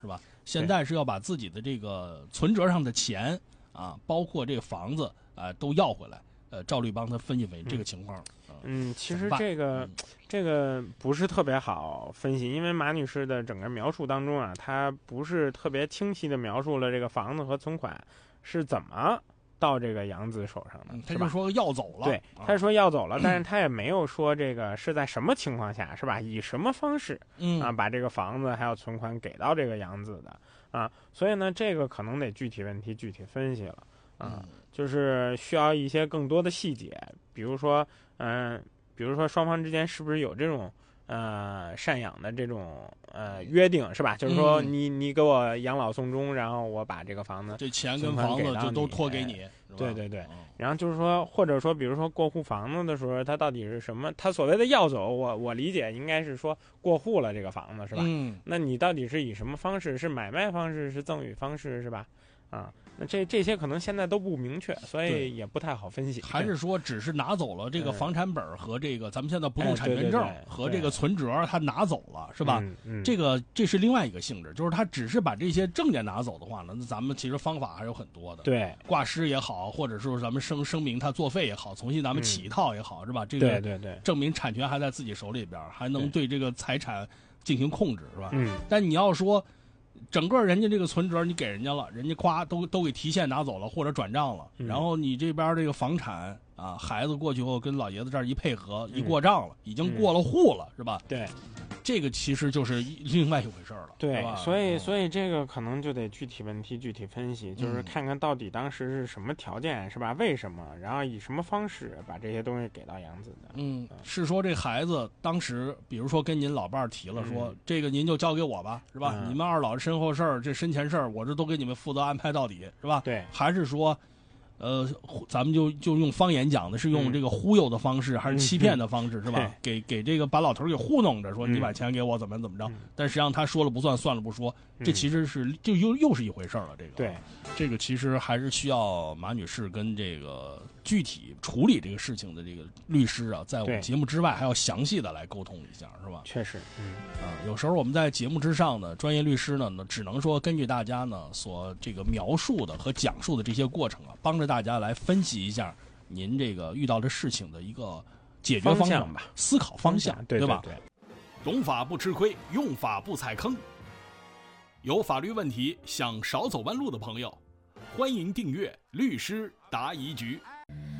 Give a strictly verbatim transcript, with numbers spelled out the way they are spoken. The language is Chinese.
是吧？现在是要把自己的这个存折上的钱啊，包括这个房子啊，都要回来。呃，赵律帮他分析分析这个情况。 嗯，其实这个、嗯、这个不是特别好分析，因为马女士的整个描述当中啊，她不是特别清晰的描述了这个房子和存款是怎么到这个杨子手上的。 嗯、他就说要走了， 对，他说要走了，但是他也没有说这个是在什么情况下，是吧？以什么方式， 嗯啊，把这个房子还有存款给到这个杨子的啊？所以呢，这个可能得具体问题具体分析了啊。 嗯就是需要一些更多的细节，比如说，嗯、呃，比如说双方之间是不是有这种呃赡养的这种呃约定，是吧？就是说你，你你给我养老送终，然后我把这个房子这钱跟房子就都托给你， 对对对。然后就是说，或者说，比如说过户房子的时候，他到底是什么？他所谓的要走，我我理解应该是说过户了这个房子，是吧？ 嗯。 那你到底是以什么方式？是买卖方式？是赠与方式？是吧？啊，那这这些可能现在都不明确，所以也不太好分析。 还是说，只是拿走了这个房产本和这个咱们现在不动产权权证和这个存折，他拿走了，是吧？ 嗯嗯、 这个这是另外一个性质，就是他只是把这些证件拿走的话呢，那咱们其实方法还有很多的。 对， 挂失也好，或者说咱们声声明他作废也好，重新咱们起一套也好， 嗯、 是吧？这个对对对， 证明产权还在自己手里边，还能对这个财产进行控制，是吧？ 嗯。 但你要说。整个人家这个存折你给人家了，人家夸都都给提现拿走了或者转账了， 嗯、 然后你这边这个房产啊，孩子过去后跟老爷子这儿一配合，嗯、一过账了，已经过了户了， 嗯、 是吧？ 对， 这个其实就是另外一回事了。 对，所以所以这个可能就得具体问题具体分析，就是看看到底当时是什么条件，是吧？为什么？然后以什么方式把这些东西给到杨子的？ 嗯，是说这孩子当时，比如说跟您老伴儿提了说， 嗯、 这个您就交给我吧，是吧？ 嗯、 你们二老身后事儿，这身前事儿，我这都给你们负责安排到底，是吧？ 对， 还是说？呃，咱们就就用方言讲的是用这个忽悠的方式， 嗯、 还是欺骗的方式， 嗯、 是吧？给给这个把老头给糊弄着，说你把钱给我，怎么怎么着？ 嗯、 但实际上他说了不算，算了不说，这其实是就又又是一回事了。这个对， 这个其实还是需要马女士跟这个具体处理这个事情的这个律师啊，在我们节目之外还要详细的来沟通一下，是吧？ 确实，嗯啊，有时候我们在节目之上呢，专业律师呢，只能说根据大家呢所这个描述的和讲述的这些过程啊，帮着大家来分析一下您这个遇到的事情的一个解决方向吧， 思考方向， 对对吧？ 对， 懂法不吃亏，用法不踩坑。有法律问题想少走弯路的朋友，欢迎订阅律师答疑局。